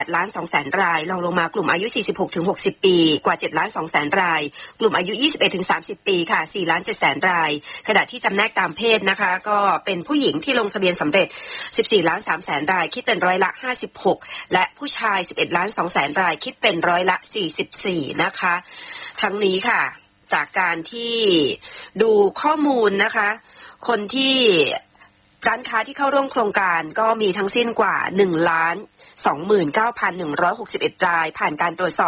8,200,000 รายรองลงมากลุ่มอายุ 46-60 ปีกว่า 7,200,000 รายกลุ่มอายุ 21-30 ปีค่ะ 4,700,000 รายขณะที่จำแนกตามเพศนะคะก็เป็นผู้หญิงที่ลงทะเบียนสำเร็จ 14,300,000 รายคิดเป็นร้อยละ 56และผู้ชาย 11,200,000 รายคิดเป็นร้อยละ 44นะคะทั้งนี้ค่ะจากการที่ดูข้อมูลนะคะคนที่ร้านค้าที่เข้าร่วมโครงการก็มีทั้งสิ้นกว่า 1,29,161 รายผ่านการตรวจสอบ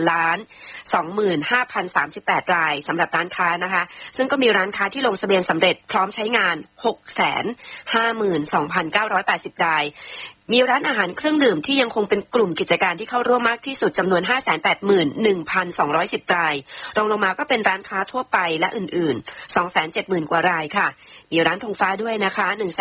1,25,038 รายสำหรับร้านค้านะคะซึ่งก็มีร้านค้าที่ลงทะเบียนสำเร็จพร้อมใช้งาน 652,980 รายมีร้านอาหารเครื่องดื่มที่ยังคงเป็นกลุ่มกิจการที่เข้าร่วมมากที่สุดจำนวน 581,210 รายรองลงมาก็เป็นร้านค้าทั่วไปและอื่นๆ 270,000 กว่ารายค่ะมีร้านธงฟ้าด้วยนะคะ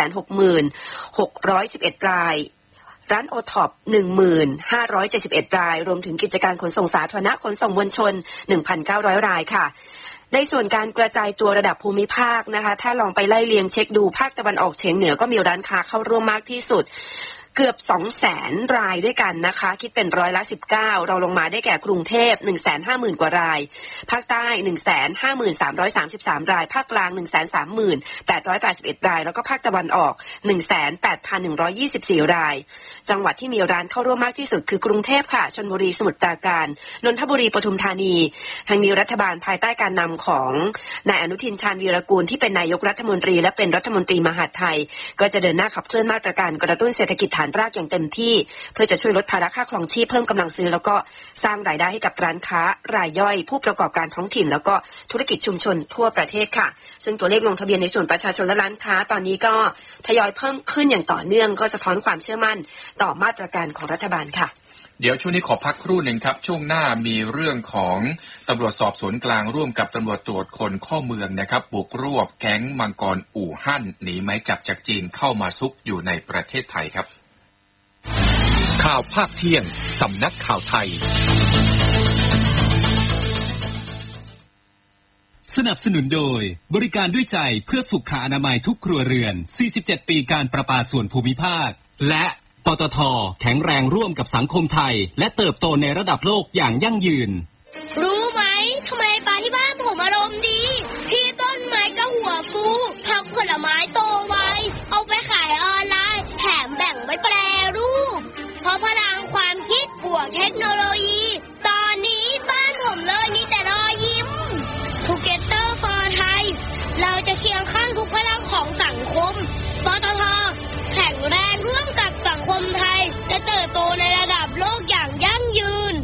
160,611 รายร้านโอท็อป 1,571 รายรวมถึงกิจการขนส่งสาธารณะขนส่งมวลชน 1,900 รายค่ะในส่วนการกระจายตัวระดับภูมิภาคนะคะถ้าลองไปไล่เลียงเช็คดูภาคตะวันออกเฉียงเหนือก็มีร้านค้าเข้าร่วมมากที่สุดเกือบ 200,000 รายด้วยกันนะคะคิดเป็นร้อยละ 19เราลงมาได้แก่กรุงเทพ 150,000 กว่ารายภาคใต้ 150,333 รายภาคกลาง 130,881 รายแล้วก็ภาคตะวันออก 18,124 รายจังหวัดที่มีร้านเข้าร่วมมากที่สุดคือกรุงเทพค่ะชลบุรีสมุทรปราการนนทบุรีปทุมธานีทางนี้รัฐบาลภายใต้การนำของนายอนุทินชาญวีรกูลที่เป็นนายกรัฐมนตรีและเป็นรัฐมนตรีมหาดไทยก็จะเดินหน้าขับเคลื่อนมาตรการกระตุ้นเศรษฐกิจฐานรากอย่างเต็มที่เพื่อจะช่วยลดภาระค่าครองชีพเพิ่มกำลังซื้อแล้วก็สร้างรายได้ให้กับร้านค้ารายย่อยผู้ประกอบการท้องถิ่นแล้วก็ธุรกิจชุมชนทั่วประเทศค่ะซึ่งตัวเลขลงทะเบียนในส่วนประชาชนและร้านค้าตอนนี้ก็ทยอยเพิ่มขึ้นอย่างต่อเนื่องก็สะท้อนความเชื่อมั่นต่อมาตรการของรัฐบาลค่ะเดี๋ยวช่วงนี้ขอพักครู่หนึ่งครับช่วงหน้ามีเรื่องของตำรวจสอบสวนกลางร่วมกับตำรวจตรวจคนเข้าเมืองนะครับบุกรวบแก๊งมังกรอู่ฮั่นหนีหมายจับจากจีนเข้ามาซุกอยู่ในประเทศไทยครับข่าวภาคเที่ยงสำนักข่าวไทยสนับสนุนโดยบริการด้วยใจเพื่อสุขอนามัยทุกครัวเรือน47ปีการประปาส่วนภูมิภาคและปตท.แข็งแรงร่วมกับสังคมไทยและเติบโตในระดับโลกอย่างยั่งยืนรู้ไหมทำไมปลาที่บ้านผมอารมณ์ดีพี่ต้นไม้ก็หัวฟูผักผลไม้โตไวเอาไปขายออนไลน์แถมแบ่งไว้แปรรูปเพราะพลังความคิดบวกเทคโนโลยีตอนนี้บ้านผมเลยมีแต่รอยยิ้ม Together for Thai เราจะเคียงข้างทุกพลังของสังคมปตท.แข็งแรงร่วมกับสังคมไทยและเติบโตในระดับโลกอย่างยั่งยืน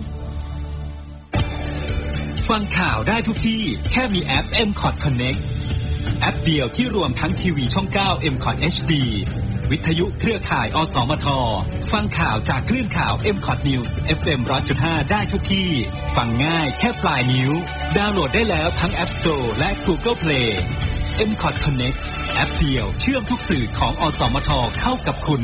ฟังข่าวได้ทุกที่แค่มีแอป MCOT Connect แอปเดียวที่รวมทั้งทีวีช่อง 9 MCOT HD วิทยุเครือข่ายอสมทฟังข่าวจากคลื่นข่าว MCOT News FM 100.5 ได้ทุกที่ฟังง่ายแค่ปลายนิ้วดาวน์โหลดได้แล้วทั้ง App Store และ Google Play MCOT Connect แอปเดียวเชื่อมทุกสื่อของอสมทเข้ากับคุณ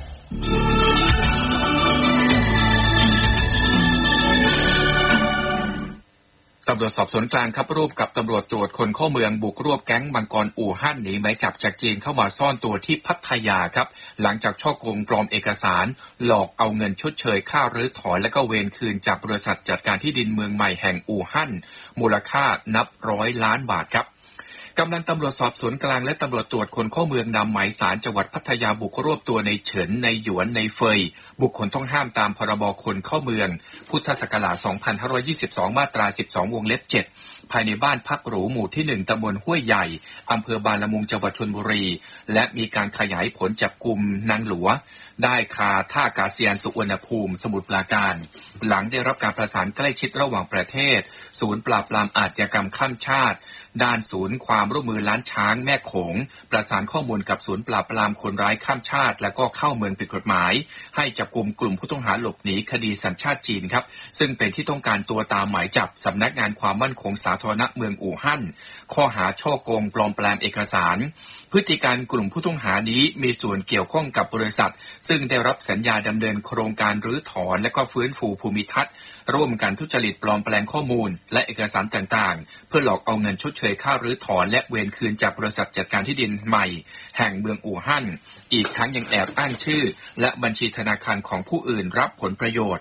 ตำรวจสอบสวนกลางครับร่วมกับตำรวจตรวจคนเข้าเมืองบุกรวบแก๊งมังกรอู่ฮั่นหนีหมายจับจากจีนเข้ามาซ่อนตัวที่พัทยาครับหลังจากฉ้อโกงปลอมเอกสารหลอกเอาเงินชดเชยค่ารื้อถอนและก็เวรคืนจากบริษัทจัดการที่ดินเมืองใหม่แห่งอู่ฮั่นมูลค่านับ100 ล้านบาทครับกำลังตำรวจสอบสวนกลางและตำรวจตรวจคนเข้าเมืองนำหมายสารจังหวัดพัทยาบุกรวบตัวในเฉินในหยวนในเฟยบุคคลต้องห้ามตามพรบคนเข้าเมืองพุทธศักราช 2522 มาตรา 12 วงเล็บ 7ภายในบ้านพักหรูหมู่ที่ 1 ตำบลห้วยใหญ่อำเภอบางละมุงจังหวัดชลบุรีและมีการขยายผลจับกุมนางหลัวได้คาท่าอากาศยานสุวรรณภูมิสมุทรปราการหลังได้รับการประสานใกล้ชิดระหว่างประเทศศูนย์ปราบปรามอาชญากรรมข้ามชาติด้านศูนย์ความร่วมมือล้านช้างแม่โขงประสานข้อมูลกับศูนย์ปราบปรามคนร้ายข้ามชาติและก็เข้าเมืองผิดกฎหมายให้จับกุมกลุ่มผู้ต้องหาหลบหนีคดีสัญชาติจีนครับซึ่งเป็นที่ต้องการตัวตามหมายจับสำนักงานความมั่นคงสาธารณะเมืองอู่ฮั่นข้อหาฉ้อโกงปลอมแปลงเอกสารพฤติการกลุ่มผู้ต้องหานี้มีส่วนเกี่ยวข้องกับบริษัทซึ่งได้รับสัญญาดำเนินโครงการรื้อถอนและก็ฟื้นฟูภูมิทัศน์ร่วมกันทุจริตปลอมแปลงข้อมูลและเอกสารต่างๆเพื่อหลอกเอาเงินชดเชยค่ารื้อถอนและเวรคืนจากบริษัทจัดการที่ดินใหม่แห่งเมืองอู่ฮั่นอีกทั้งยังแอบอ้างชื่อและบัญชีธนาคารของผู้อื่นรับผลประโยชน์